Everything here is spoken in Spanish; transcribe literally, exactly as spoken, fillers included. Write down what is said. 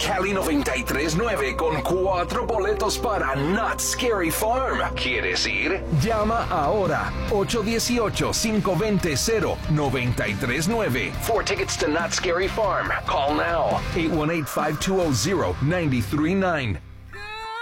Cali noventa y tres nueve con cuatro boletos para Not Scary Farm. ¿Quieres ir? Llama ahora ocho uno ocho, cinco dos cero, cero nueve tres nueve. Four tickets to Not Scary Farm. Call now eight one eight, five two zero, zero nine three nine.